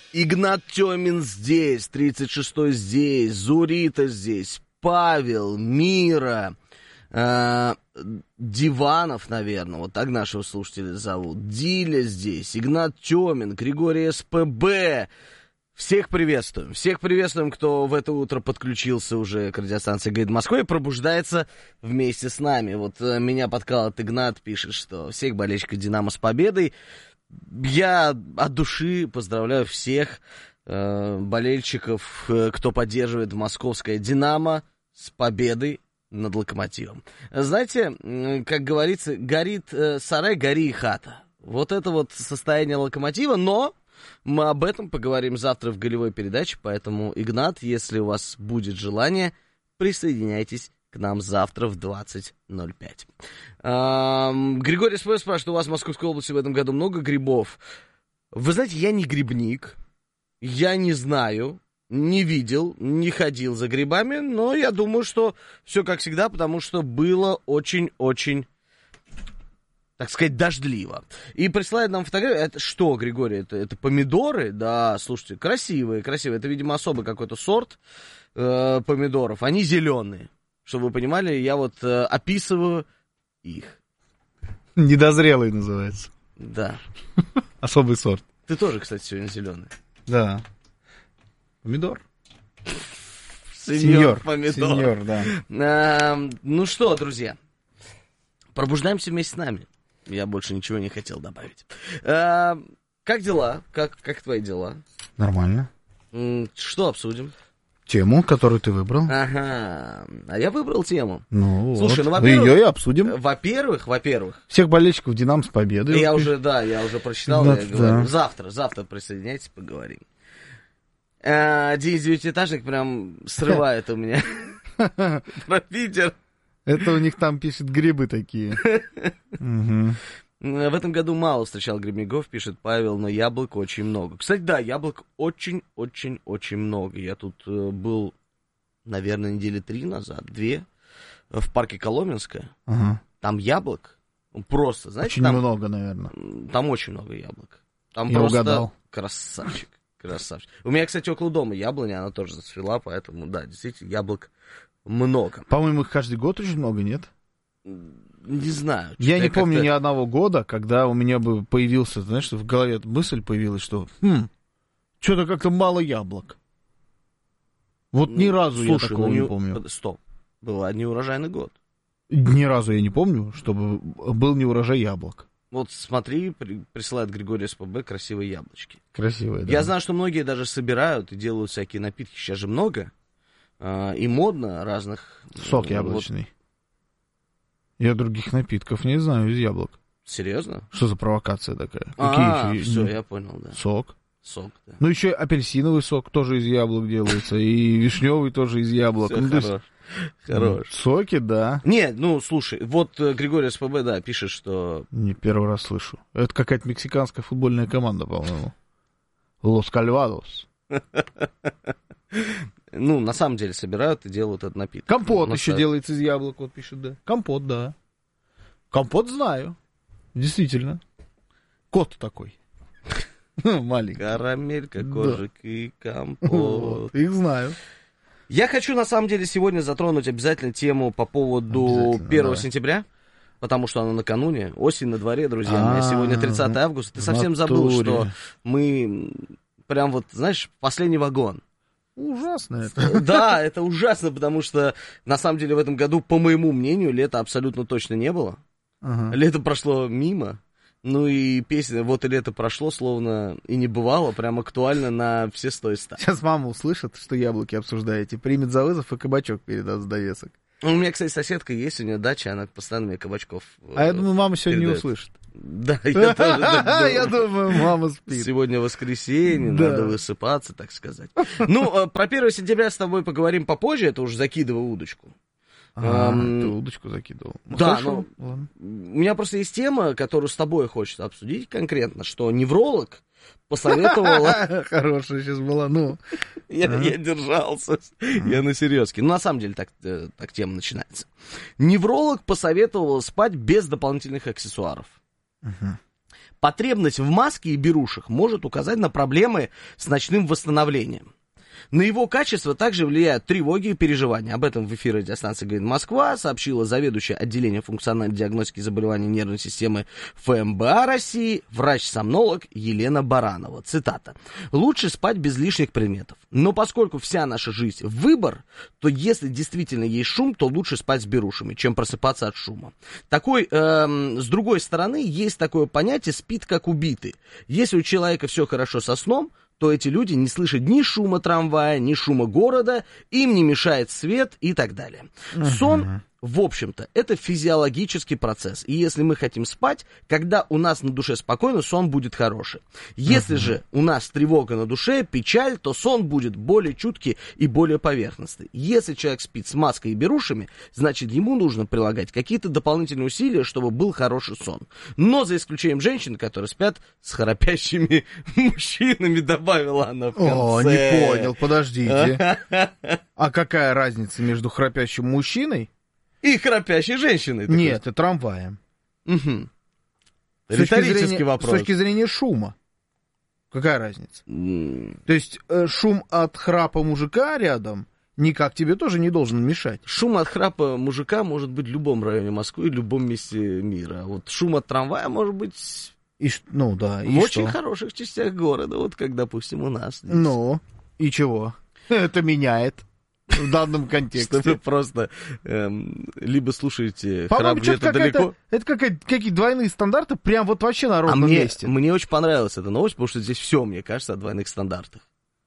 Игнат Тёмин здесь, 36-й здесь, Зурита здесь, Павел, Мира, Диванов, наверное, вот так нашего слушателя зовут, Диля здесь, Игнат Тёмин, Григорий СПБ. Всех приветствуем, кто в это утро подключился уже к радиостанции «Говорит Москва» и пробуждается вместе с нами. Вот меня подкалывает Игнат, пишет, что всех болельщиков «Динамо» с победой. Я от души поздравляю всех болельщиков, кто поддерживает московское «Динамо», с победой над «Локомотивом». Знаете, как говорится, горит сарай, гори и хата. Вот это вот состояние «Локомотива», но мы об этом поговорим завтра в голевой передаче, поэтому, Игнат, если у вас будет желание, присоединяйтесь к нам завтра в 20:05. Григорий СП спрашивает, у вас в Московской области в этом году много грибов? Вы знаете, я не грибник, я не знаю, не видел, не ходил за грибами, но я думаю, что все как всегда, потому что было очень-очень, так сказать, дождливо. И присылает нам фотографию. Это что, Григорий, это помидоры? Да, слушайте, красивые. Это, видимо, особый какой-то сорт помидоров. Они зеленые. Чтобы вы понимали, я вот описываю их. Недозрелый называется. Да. Особый сорт. Ты тоже, кстати, сегодня зеленый. Да. Помидор. Сеньор помидор. Сеньор, да. Ну что, друзья, пробуждаемся вместе с нами. Я больше ничего не хотел добавить. Как дела? Как твои дела? Нормально. Что обсудим? Тему, которую ты выбрал. Ага. А я выбрал тему. Ну, слушай, вот. ну, во-первых... Ее и обсудим. Во-первых... Всех болельщиков «Динамо» с победой. Я уже прочитал. Да, я говорю. Завтра присоединяйтесь, поговорим. Денис Девятиэтажник прям срывает у меня про Питер. Это у них там пишет грибы такие. В этом году мало встречал грибников, пишет Павел, но яблок очень много. Кстати, да, яблок очень-очень-очень много. Я тут был, наверное, недели 3 назад, 2, в парке Коломенское. Там яблок просто, знаете, очень много, наверное. Там очень много яблок. Там я просто угадал. Красавчик. У меня, кстати, около дома яблоня, она тоже зацвела, поэтому, да, действительно, яблок много. По-моему, их каждый год очень много, нет? Не знаю. Я не помню ни одного года, когда у меня бы появился, знаешь, в голове мысль появилась, что что-то как-то мало яблок. Вот ни разу я такого не помню. Стоп. Был неурожайный год. Ни разу я не помню, чтобы был неурожай яблок. Вот смотри, присылает Григорий СПБ красивые яблочки. Красивые, да. Я знаю, что многие даже собирают и делают всякие напитки. Сейчас же много. И модно разных. Сок яблочный. Я других напитков не знаю из яблок. Серьезно? Что за провокация такая? Все, я понял, да. Сок. Сок, да. Ну, еще апельсиновый сок тоже из яблок делается, и вишневый тоже из яблок. Хорош. Соки, да. Нет, ну, слушай, вот Григорий СПБ, да, пишет, что... Не первый раз слышу. Это какая-то мексиканская футбольная команда, по-моему. Лос Кальвадос. Ну, на самом деле собирают и делают этот напиток. Компот еще делается из яблок, вот пишет, да. Компот, да. Компот знаю. Действительно. Кот такой. Маленький. Карамелька, коржик и компот. Их знаю. Я хочу, на самом деле, сегодня затронуть обязательно тему по поводу 1 сентября, потому что оно накануне. Осень на дворе, друзья мои. Сегодня 30 августа. Ты совсем забыл, что мы прям вот, знаешь, последний вагон. Ужасно это. Да, это ужасно, потому что, на самом деле, в этом году, по моему мнению, лета абсолютно точно не было. Лето прошло мимо. Ну и песня «Вот и лето прошло», словно и не бывало, прям актуально на все 100 и 100. Сейчас мама услышит, что яблоки обсуждаете, примет за вызов и кабачок передаст в довесок. У меня, кстати, соседка есть, у нее дача, она постоянно мне кабачков А я думаю, мама сегодня не услышит. Да, я тоже. Я думаю, мама спит. Сегодня воскресенье, надо высыпаться, так сказать. Ну, про 1 сентября с тобой поговорим попозже, это уже закидываю удочку. Ты удочку закидывал. Да, ну, у меня просто есть тема, которую с тобой хочется обсудить конкретно, что невролог посоветовал... Хорошая сейчас была, ну... Я держался, я на серьезке. Ну, на самом деле, так тема начинается. Невролог посоветовал спать без дополнительных аксессуаров. Потребность в маске и берушах может указать на проблемы с ночным восстановлением. На его качество также влияют тревоги и переживания. Об этом в эфире радиостанции «Говорит Москва» сообщила заведующая отделением функциональной диагностики заболеваний нервной системы ФМБА России, врач-сомнолог Елена Баранова. Цитата. «Лучше спать без лишних предметов. Но поскольку вся наша жизнь — выбор, то если действительно есть шум, то лучше спать с берушами, чем просыпаться от шума. С другой стороны, есть такое понятие «спит как убитый». Если у человека все хорошо со сном, то эти люди не слышат ни шума трамвая, ни шума города, им не мешает свет и так далее. Сон, в общем-то, это физиологический процесс. И если мы хотим спать, когда у нас на душе спокойно, сон будет хороший. Если же у нас тревога на душе, печаль, то сон будет более чуткий и более поверхностный. Если человек спит с маской и берушами, значит, ему нужно прилагать какие-то дополнительные усилия, чтобы был хороший сон. Но за исключением женщин, которые спят с храпящими мужчинами, добавила она в конце. О, не понял, подождите. А какая разница между храпящим мужчиной и храпящей женщиной? Нет, и трамваем. Угу. Риторический вопрос. С точки зрения шума. Какая разница? То есть шум от храпа мужика рядом никак тебе тоже не должен мешать. Шум от храпа мужика может быть в любом районе Москвы и в любом месте мира. Вот шум от трамвая может быть ну, да, в очень хороших частях города, вот как, допустим, у нас здесь. Ну, и чего? Это меняет в данном контексте. Что вы просто либо слушаете храп где-то далеко. Это какие-то двойные стандарты прям вот вообще на ровном месте. Мне очень понравилась эта новость, потому что здесь все, мне кажется, о двойных стандартах.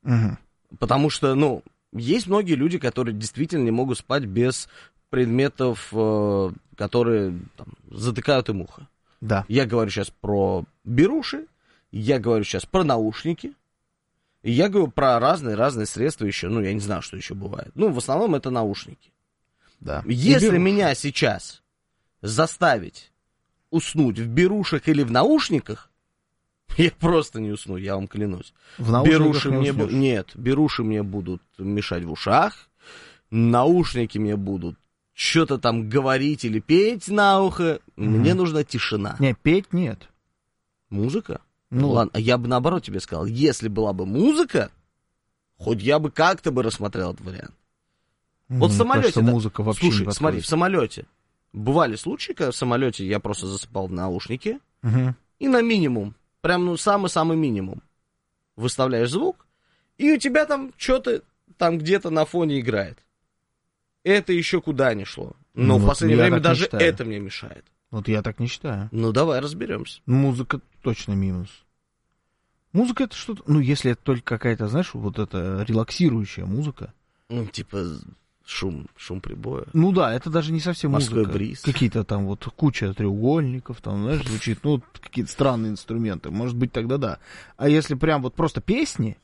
Потому что, есть многие люди, которые действительно не могут спать без предметов, которые затыкают им ухо. Да. Я говорю сейчас про беруши, я говорю сейчас про наушники, и я говорю про разные средства еще. Я не знаю, что еще бывает. В основном это наушники. Да. Если меня сейчас заставить уснуть в берушах или в наушниках, я просто не усну, я вам клянусь. В наушниках беруши мне будут мешать в ушах, наушники мне будут что-то там говорить или петь на ухо. Мне нужна тишина. Не, петь нет. Музыка? Ладно, я бы наоборот тебе сказал, если была бы музыка, хоть я бы как-то бы рассмотрел этот вариант. Вот в самолете... Кажется, музыка вообще Слушай, смотри, в самолете. Бывали случаи, когда в самолете я просто засыпал в наушники, и на минимум, прям самый-самый минимум, выставляешь звук, и у тебя там что-то там где-то на фоне играет. Это еще куда ни шло. Но в последнее время даже это мне мешает. Вот я так не считаю. Давай разберемся. Музыка точно минус. Музыка это что-то... если это только какая-то, знаешь, вот это релаксирующая музыка. Типа шум прибоя. Да, это даже не совсем морской музыка. Бриз. Какие-то там вот куча треугольников, там, знаешь, звучит, какие-то странные инструменты. Может быть, тогда да. А если прям вот просто песни...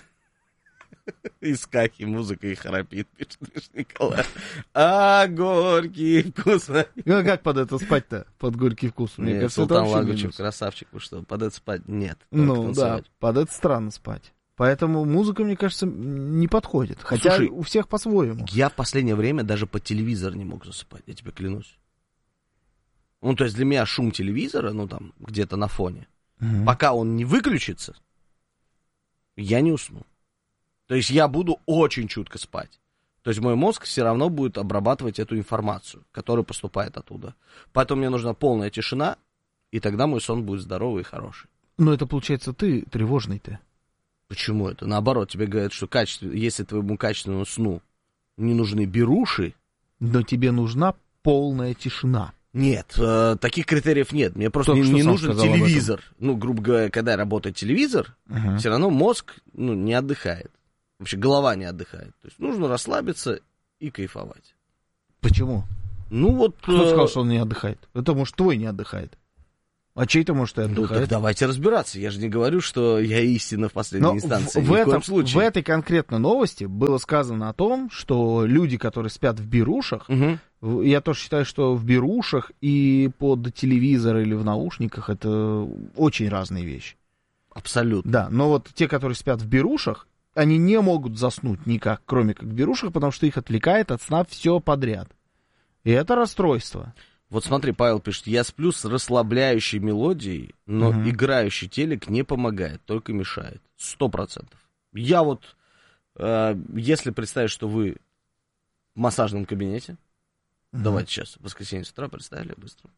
И скаки, музыка и храпит, пишет Николай. А горький вкус. Как под это спать-то? Под горький вкус? Мне кажется, Султан Лагучев, красавчик, вы что, под это спать? Нет. Да, под это странно спать. Поэтому музыка, мне кажется, не подходит. Хотя у всех по-своему. Я в последнее время даже под телевизор не мог засыпать, я тебе клянусь. То есть для меня шум телевизора, там, где-то на фоне, пока он не выключится, я не усну. То есть я буду очень чутко спать. То есть мой мозг все равно будет обрабатывать эту информацию, которая поступает оттуда. Поэтому мне нужна полная тишина, и тогда мой сон будет здоровый и хороший. Но это, получается, ты тревожный-то. Почему это? Наоборот, тебе говорят, что если твоему качественному сну не нужны беруши... Но тебе нужна полная тишина. Нет, таких критериев нет. Мне просто не нужен телевизор. Грубо говоря, когда работает телевизор, все равно мозг не отдыхает. Вообще голова не отдыхает. То есть нужно расслабиться и кайфовать. Почему? Кто сказал, что он не отдыхает? Это, может, твой не отдыхает. А чей-то, может, и отдыхает. Так давайте разбираться. Я же не говорю, что я истина в последней инстанции. Ни в коем случае. В этой конкретной новости было сказано о том, что люди, которые спят в берушах, я тоже считаю, что в берушах и под телевизор или в наушниках это очень разные вещи. Абсолютно. Да, но вот те, которые спят в берушах, они не могут заснуть никак, кроме как в берушах, потому что их отвлекает от сна все подряд. И это расстройство. Вот смотри, Павел пишет, я сплю с расслабляющей мелодией, но играющий телек не помогает, только мешает. 100%. Я вот, если представить, что вы в массажном кабинете, давайте сейчас, в воскресенье с утра представили, быстро.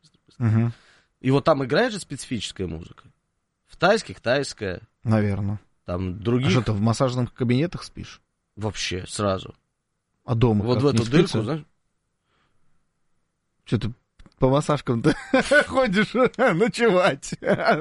И вот там играет же специфическая музыка. В тайских тайская. Наверное. Там других... А что, ты в массажных кабинетах спишь? Вообще, сразу. А дома вот как, в эту не спится? дырку, знаешь? Что ты по массажкам-то ходишь ночевать?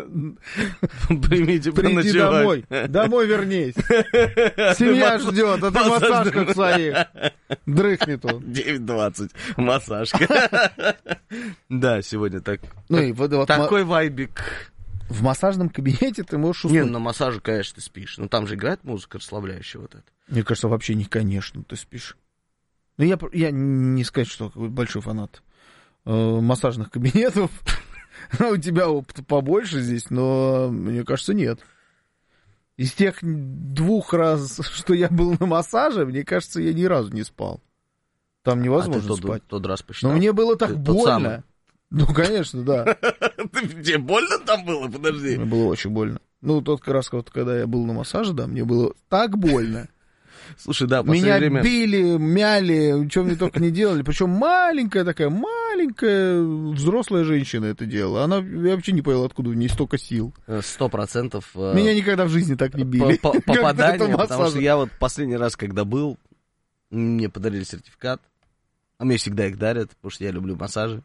Примите Приди поночевать. домой вернись. Семья ждет, а ты в массажках своих. Дрыхни тут. 9:20, массажка. Да, сегодня так. Такой вайбик. В массажном кабинете ты можешь Не, уснуть. на массаже, конечно, ты спишь. Но там же играет музыка расслабляющая вот эта. Мне кажется, вообще не, конечно, ты спишь. Ну, я не сказать, что большой фанат массажных кабинетов. У тебя опыта побольше здесь, но мне кажется, нет. Из тех 2 раз, что я был на массаже, мне кажется, я ни разу не спал. Там невозможно спать. Тот раз посчитал. Но мне было так больно. Ну, конечно, да. Тебе больно там было? Подожди. Мне было очень больно. Ну, тот раз, когда я был на массаже, да, мне было так больно. Слушай, да, меня били, мяли, что мне только не делали. Причем маленькая взрослая женщина это делала. Я вообще не понял, откуда у нее столько сил. 100%. Меня никогда в жизни так не били. Попадание, потому что я вот последний раз, когда был, мне подарили сертификат. А мне всегда их дарят, потому что я люблю массажи.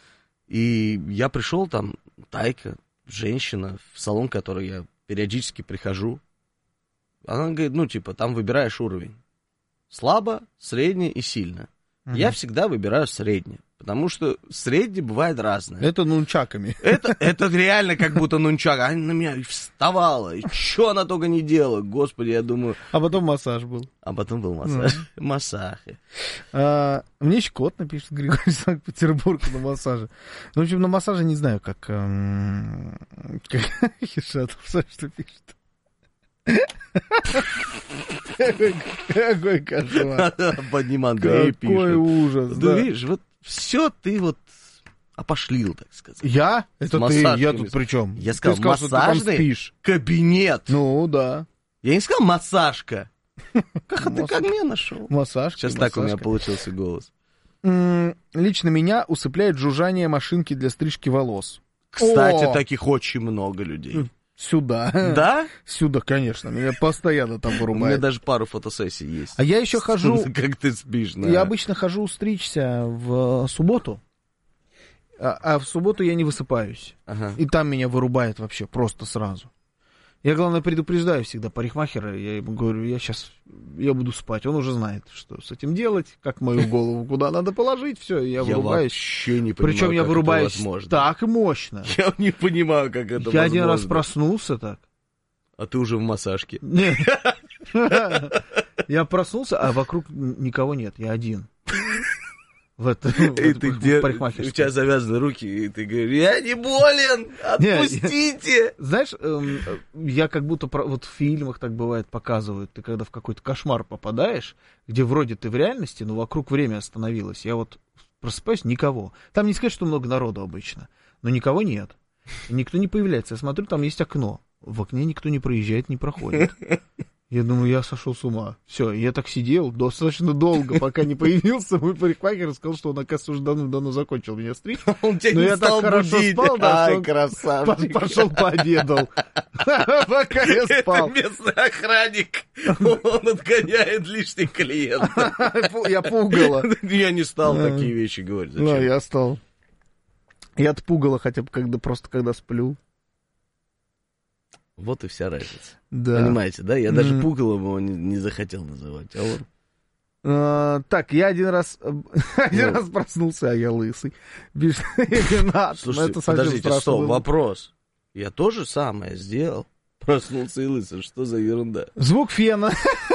И я пришел, там, тайка, женщина, в салон, в который я периодически прихожу. Она говорит, там выбираешь уровень. Слабо, средне и сильно. Я всегда выбираю среднее, потому что среднее бывает разное. Это нунчаками. Это реально как будто нунчак. Она на меня вставала, и что она только не делала. Господи, я думаю... А потом массаж был. А потом был массаж. Массаж. Мне еще кот напишет, Григорий, Санкт-Петербург на массаже. Ну, в общем, на массаже не знаю, как Хишатов, что пишет. Какой кошмар. Какой ужас. Да, видишь, вот все ты вот опошлил, так сказать. Я? Это ты, я тут при чем? Я сказал, массажный кабинет. Ну, да. Я не сказал массажка. Как ты как меня нашел? Массажка. Сейчас так у меня получился голос. Лично меня усыпляет жужжание машинки для стрижки волос. Кстати, таких очень много людей. Сюда. Да? Сюда, конечно. Меня постоянно там вырубает. У меня даже пару фотосессий есть. А я еще хожу... Как ты спишь. Я обычно хожу стричься в субботу. А в субботу я не высыпаюсь. И там меня вырубает вообще просто сразу. Я, главное, предупреждаю всегда парикмахера. Я ему говорю, я буду спать. Он уже знает, что с этим делать, как мою голову куда надо положить. Все, я вырубаюсь. Вообще не понимаю, причем я как вырубаюсь это возможно. так мощно. Я не понимаю, как это возможно. Я один раз проснулся так. А ты уже в массажке. Нет. Я проснулся, а вокруг никого нет. Я один. У тебя завязаны руки, и ты говоришь, я не болен, отпустите. Знаешь, я как будто, вот в фильмах так бывает показывают, ты когда в какой-то кошмар попадаешь, где вроде ты в реальности, но вокруг время остановилось. Я вот просыпаюсь, никого. Там не сказать, что много народу обычно, но никого нет. Никто не появляется. Я смотрю, там есть окно. В окне никто не проезжает, не проходит. Я думаю, я сошел с ума. Все, я так сидел достаточно долго, пока не появился мой парикмахер и сказал, что он, оказывается, уже давно закончил меня стричь. Он тебя не стал будить. Ай, красавчик. Пошел пообедал. Пока я спал. Это местный охранник. Он отгоняет лишних клиентов. Я пугало. Я не стал такие вещи говорить. Да, я стал. Я отпугало хотя бы когда сплю. Вот и вся разница. Да. Понимаете, да? Я даже пугалом его не захотел называть. А он... Так, я один раз проснулся, а я лысый. Слушайте, подождите, стоп, вопрос. Я тоже самое сделал. Проснулся и лысый. Что за ерунда? Звук фена.